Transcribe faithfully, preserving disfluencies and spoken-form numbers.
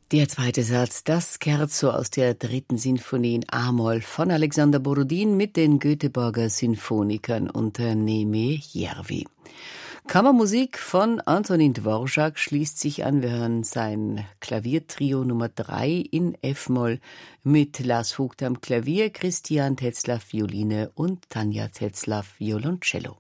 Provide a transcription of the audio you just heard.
Der zweite Satz, das Scherzo aus der dritten Sinfonie in A-Moll von Alexander Borodin mit den Göteborger Sinfonikern unter Neme Järvi. Kammermusik von Antonín Dvořák schließt sich an. Wir hören sein Klaviertrio Nummer drei in F-Moll mit Lars Vogt am Klavier, Christian Tetzlaff Violine und Tanja Tetzlaff Violoncello.